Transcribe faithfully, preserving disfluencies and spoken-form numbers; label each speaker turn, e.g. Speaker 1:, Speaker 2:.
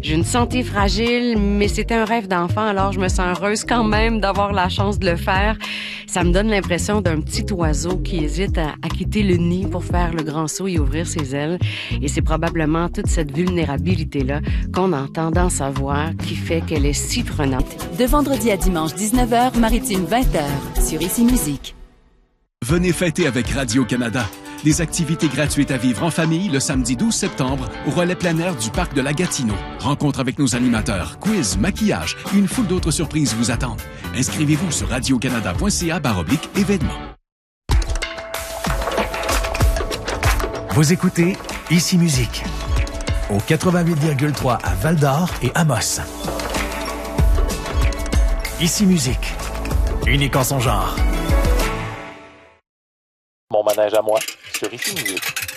Speaker 1: J'ai une santé fragile, mais c'était un rêve d'enfant, alors je me sens heureuse quand même d'avoir la chance de le faire. Ça me donne l'impression d'un petit oiseau qui hésite à, à quitter le nid pour faire le grand saut et ouvrir ses ailes. Et c'est probablement toute cette vulnérabilité-là qu'on entend dans sa voix qui fait qu'elle est si prenante.
Speaker 2: De vendredi à dimanche, dix-neuf heures, Maritime vingt heures, sur Ici Musique.
Speaker 3: Venez fêter avec Radio-Canada. Des activités gratuites à vivre en famille le samedi douze septembre au relais plein air du parc de la Gatineau. Rencontre avec nos animateurs, quiz, maquillage et une foule d'autres surprises vous attendent. Inscrivez-vous sur radiocanada.ca baroblique événements.
Speaker 4: Vous écoutez Ici Musique au quatre-vingt-huit virgule trois à Val-d'Or et Amos. Ici Musique, unique en son genre.
Speaker 5: Mon manège à moi, sur Ici Musique.